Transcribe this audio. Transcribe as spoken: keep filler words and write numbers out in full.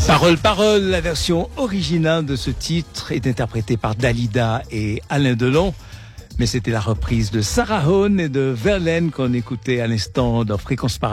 Parole, parole, la version originale de ce titre est interprétée par Dalida et Alain Delon. Mais c'était la reprise de Sarah Vaughan et de Verlaine qu'on écoutait à l'instant dans Fréquence Paradis.